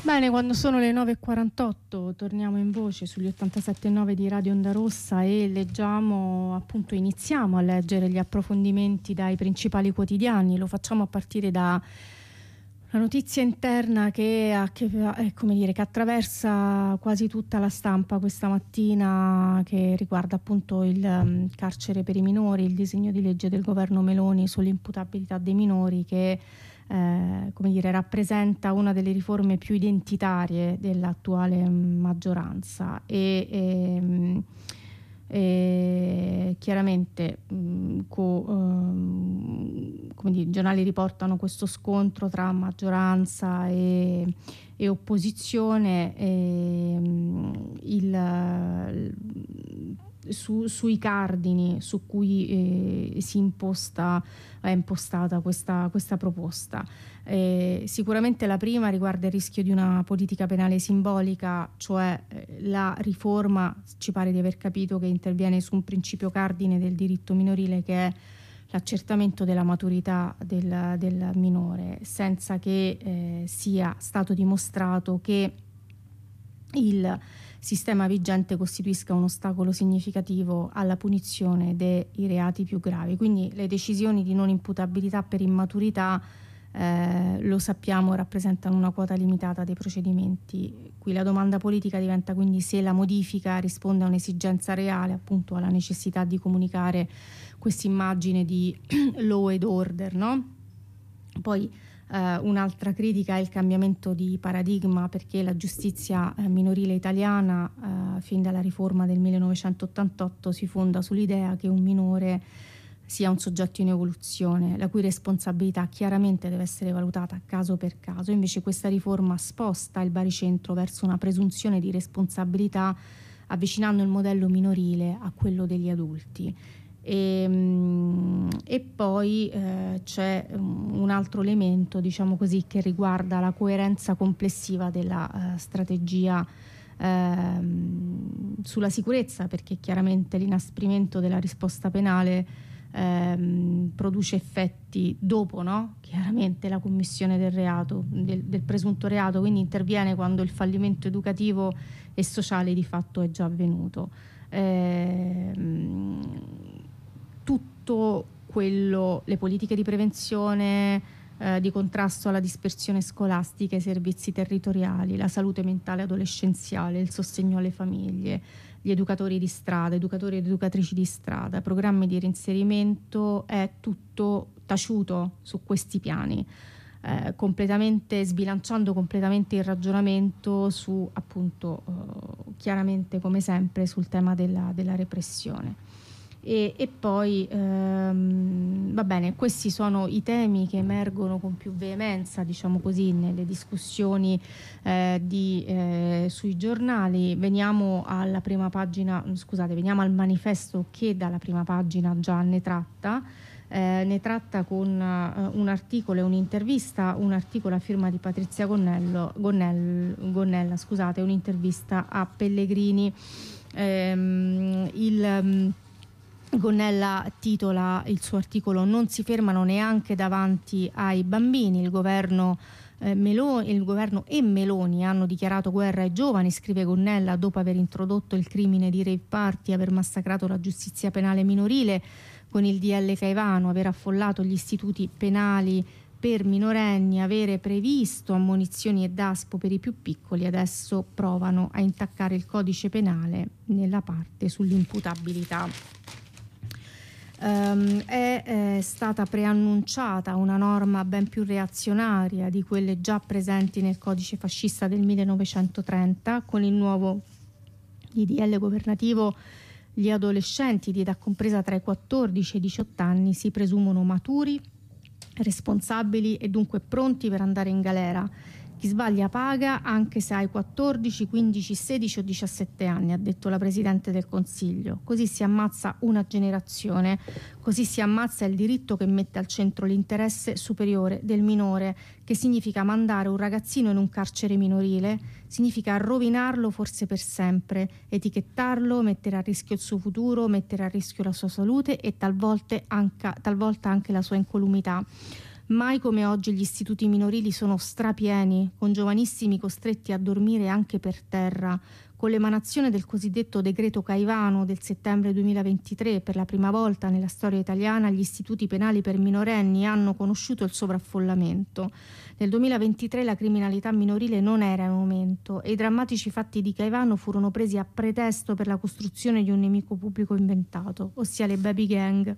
Bene, quando sono le 9.48 torniamo in voce sugli 87.9 di Radio Onda Rossa e iniziamo a leggere gli approfondimenti dai principali quotidiani. Lo facciamo a partire da una notizia interna che attraversa quasi tutta la stampa questa mattina, che riguarda appunto il carcere per i minori, il disegno di legge del governo Meloni sull'imputabilità dei minori che rappresenta una delle riforme più identitarie dell'attuale maggioranza e chiaramente i giornali riportano questo scontro tra maggioranza e opposizione sui cardini su cui è impostata questa proposta. Sicuramente la prima riguarda il rischio di una politica penale simbolica, cioè la riforma, ci pare di aver capito, che interviene su un principio cardine del diritto minorile, che è l'accertamento della maturità del minore, senza che sia stato dimostrato che il sistema vigente costituisca un ostacolo significativo alla punizione dei reati più gravi. Quindi le decisioni di non imputabilità per immaturità, lo sappiamo, rappresentano una quota limitata dei procedimenti. Qui la domanda politica diventa quindi se la modifica risponde a un'esigenza reale, appunto alla necessità di comunicare questa immagine di law and order, no? Poi un'altra critica è il cambiamento di paradigma, perché la giustizia minorile italiana, fin dalla riforma del 1988, si fonda sull'idea che un minore sia un soggetto in evoluzione, la cui responsabilità chiaramente deve essere valutata caso per caso. Invece questa riforma sposta il baricentro verso una presunzione di responsabilità, avvicinando il modello minorile a quello degli adulti. E poi c'è un altro elemento, diciamo così, che riguarda la coerenza complessiva della strategia sulla sicurezza, perché chiaramente l'inasprimento della risposta penale produce effetti dopo, no? Chiaramente la commissione del reato, del presunto reato, quindi interviene quando il fallimento educativo e sociale di fatto è già avvenuto. Tutto quello, le politiche di prevenzione, di contrasto alla dispersione scolastica, i servizi territoriali, la salute mentale adolescenziale, il sostegno alle famiglie, gli educatori di strada, educatori ed educatrici di strada, programmi di reinserimento, è tutto taciuto su questi piani, sbilanciando completamente il ragionamento su, appunto, chiaramente come sempre sul tema della repressione. E poi va bene, questi sono i temi che emergono con più veemenza, diciamo così, nelle discussioni sui giornali. Veniamo alla prima pagina, veniamo al manifesto, che dalla prima pagina già ne tratta con un articolo e un'intervista, un articolo a firma di Patrizia Gonnella, un'intervista a Pellegrini. Gonnella titola il suo articolo "Non si fermano neanche davanti ai bambini, il governo e Meloni hanno dichiarato guerra ai giovani", scrive Gonnella, dopo aver introdotto il crimine di rave party, aver massacrato la giustizia penale minorile con il DL Caivano, aver affollato gli istituti penali per minorenni, avere previsto ammonizioni e daspo per i più piccoli. Adesso provano a intaccare il codice penale nella parte sull'imputabilità. È stata preannunciata una norma ben più reazionaria di quelle già presenti nel codice fascista del 1930. Con il nuovo DDL governativo, gli adolescenti di età compresa tra i 14 e i 18 anni si presumono maturi, responsabili e dunque pronti per andare in galera. Chi sbaglia paga, anche se hai 14, 15, 16 o 17 anni, ha detto la Presidente del Consiglio. Così si ammazza una generazione, così si ammazza il diritto che mette al centro l'interesse superiore del minore, che significa mandare un ragazzino in un carcere minorile, significa rovinarlo forse per sempre, etichettarlo, mettere a rischio il suo futuro, mettere a rischio la sua salute e talvolta anche la sua incolumità. Mai come oggi gli istituti minorili sono strapieni, con giovanissimi costretti a dormire anche per terra. Con l'emanazione del cosiddetto decreto Caivano del settembre 2023, per la prima volta nella storia italiana gli istituti penali per minorenni hanno conosciuto il sovraffollamento. Nel 2023 la criminalità minorile non era in aumento e i drammatici fatti di Caivano furono presi a pretesto per la costruzione di un nemico pubblico inventato, ossia le baby gang.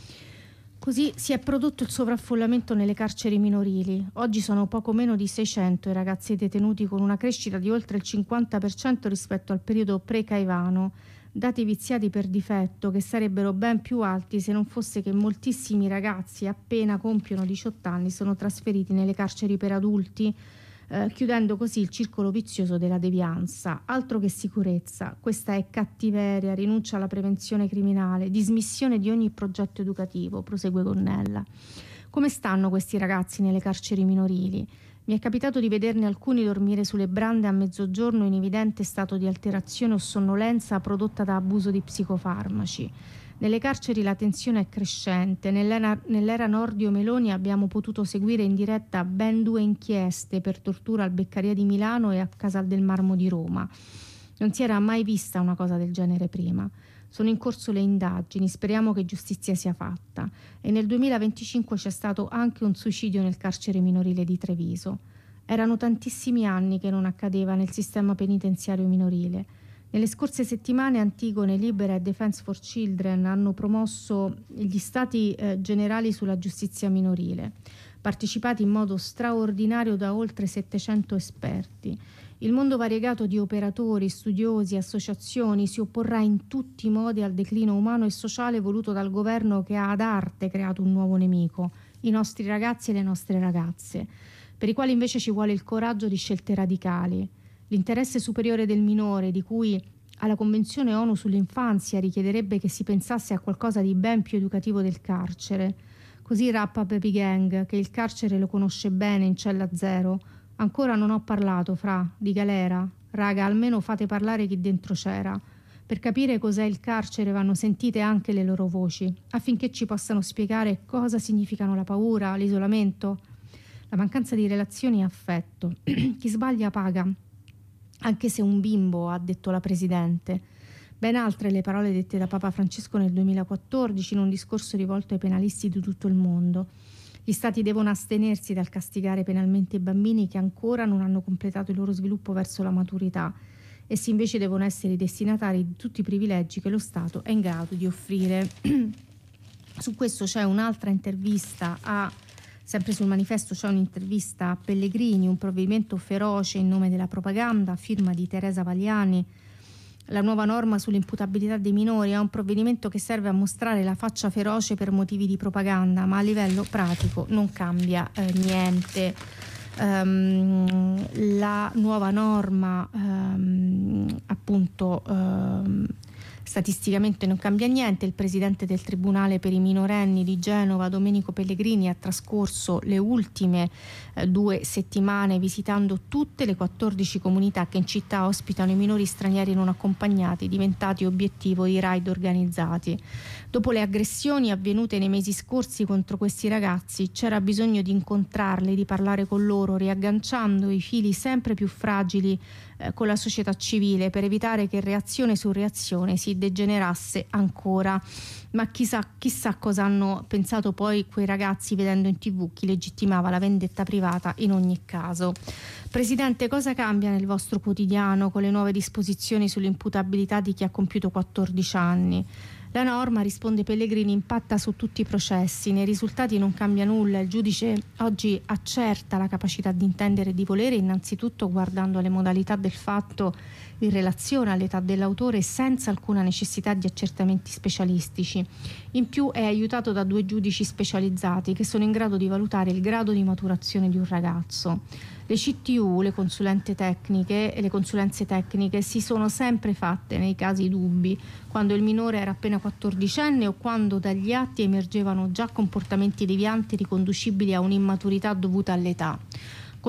Così si è prodotto il sovraffollamento nelle carceri minorili. Oggi sono poco meno di 600 i ragazzi detenuti, con una crescita di oltre il 50% rispetto al periodo pre-Caivano, dati viziati per difetto che sarebbero ben più alti se non fosse che moltissimi ragazzi appena compiono 18 anni sono trasferiti nelle carceri per adulti, chiudendo così il circolo vizioso della devianza. Altro che sicurezza, questa è cattiveria, rinuncia alla prevenzione criminale, dismissione di ogni progetto educativo, prosegue Gonnella. Come stanno questi ragazzi nelle carceri minorili? Mi è capitato di vederne alcuni dormire sulle brande a mezzogiorno in evidente stato di alterazione o sonnolenza prodotta da abuso di psicofarmaci. Nelle carceri la tensione è crescente. Nell'era Nordio Meloni abbiamo potuto seguire in diretta ben 2 inchieste per tortura al Beccaria di Milano e a Casal del Marmo di Roma. Non si era mai vista una cosa del genere prima. Sono in corso le indagini, speriamo che giustizia sia fatta. E nel 2025 c'è stato anche un suicidio nel carcere minorile di Treviso. Erano tantissimi anni che non accadeva nel sistema penitenziario minorile. Nelle scorse settimane Antigone, Libera e Defense for Children hanno promosso gli stati generali sulla giustizia minorile, partecipati in modo straordinario da oltre 700 esperti. Il mondo variegato di operatori, studiosi, associazioni si opporrà in tutti i modi al declino umano e sociale voluto dal governo che ha ad arte creato un nuovo nemico, i nostri ragazzi e le nostre ragazze, per i quali invece ci vuole il coraggio di scelte radicali. L'interesse superiore del minore, di cui alla Convenzione ONU sull'infanzia richiederebbe che si pensasse a qualcosa di ben più educativo del carcere. Così rappa Baby Gang, che il carcere lo conosce bene in cella zero. Ancora non ho parlato, Fra, di galera. Raga, almeno fate parlare chi dentro c'era. Per capire cos'è il carcere vanno sentite anche le loro voci, affinché ci possano spiegare cosa significano la paura, l'isolamento, la mancanza di relazioni e affetto. Chi sbaglia paga. Anche se un bimbo, ha detto la Presidente. Ben altre le parole dette da Papa Francesco nel 2014 in un discorso rivolto ai penalisti di tutto il mondo. Gli Stati devono astenersi dal castigare penalmente i bambini che ancora non hanno completato il loro sviluppo verso la maturità. Essi invece devono essere i destinatari di tutti i privilegi che lo Stato è in grado di offrire. Su questo c'è un'altra intervista sempre sul Manifesto c'è un'intervista a Pellegrini, un provvedimento feroce in nome della propaganda, a firma di Teresa Vagliani. La nuova norma sull'imputabilità dei minori è un provvedimento che serve a mostrare la faccia feroce per motivi di propaganda, ma a livello pratico non cambia niente. La nuova norma statisticamente non cambia niente. Il presidente del Tribunale per i minorenni di Genova, Domenico Pellegrini, ha trascorso le ultime 2 settimane visitando tutte le 14 comunità che in città ospitano i minori stranieri non accompagnati, diventati obiettivo di raid organizzati. Dopo le aggressioni avvenute nei mesi scorsi contro questi ragazzi, c'era bisogno di incontrarli, di parlare con loro, riagganciando i fili sempre più fragili con la società civile, per evitare che reazione su reazione si degenerasse ancora. Ma chissà cosa hanno pensato poi quei ragazzi vedendo in TV chi legittimava la vendetta privata in ogni caso. Presidente, cosa cambia nel vostro quotidiano con le nuove disposizioni sull'imputabilità di chi ha compiuto 14 anni? La norma, risponde Pellegrini, impatta su tutti i processi, nei risultati non cambia nulla, il giudice oggi accerta la capacità di intendere e di volere innanzitutto guardando alle modalità del fatto in relazione all'età dell'autore senza alcuna necessità di accertamenti specialistici. In più è aiutato da 2 giudici specializzati che sono in grado di valutare il grado di maturazione di un ragazzo. Le CTU, le consulenze tecniche si sono sempre fatte nei casi dubbi, quando il minore era appena 14enne o quando dagli atti emergevano già comportamenti devianti riconducibili a un'immaturità dovuta all'età.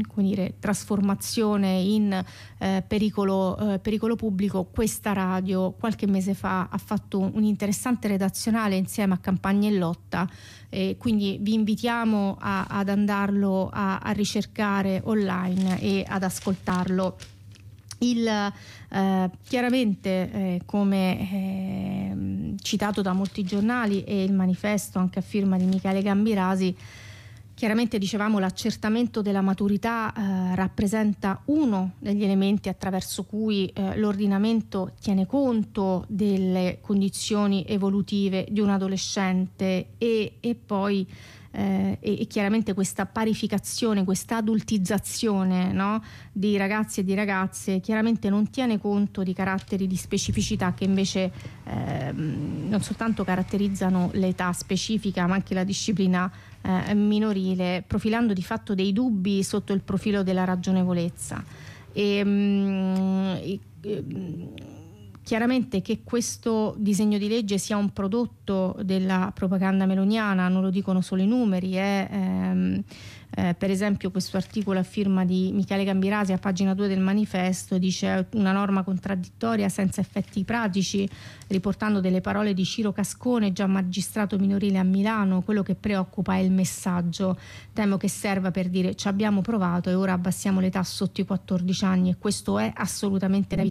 come dire, trasformazione in pericolo pubblico, questa radio qualche mese fa ha fatto un interessante redazionale insieme a Campagna in Lotta, quindi vi invitiamo ad andarlo a ricercare online e ad ascoltarlo. Chiaramente, come citato da molti giornali, e il manifesto anche a firma di Michele Gambirasi, chiaramente dicevamo l'accertamento della maturità rappresenta uno degli elementi attraverso cui l'ordinamento tiene conto delle condizioni evolutive di un adolescente e poi e chiaramente questa parificazione, questa adultizzazione, no, di ragazzi e di ragazze chiaramente non tiene conto di caratteri di specificità che invece non soltanto caratterizzano l'età specifica ma anche la disciplina minorile, profilando di fatto dei dubbi sotto il profilo della ragionevolezza. Chiaramente che questo disegno di legge sia un prodotto della propaganda meloniana non lo dicono solo i numeri, per esempio questo articolo a firma di Michele Gambirasi a pagina 2 del manifesto dice una norma contraddittoria senza effetti pratici, riportando delle parole di Ciro Cascone, già magistrato minorile a Milano. Quello che preoccupa è il messaggio, temo che serva per dire ci abbiamo provato e ora abbassiamo l'età sotto i 14 anni, e questo è assolutamente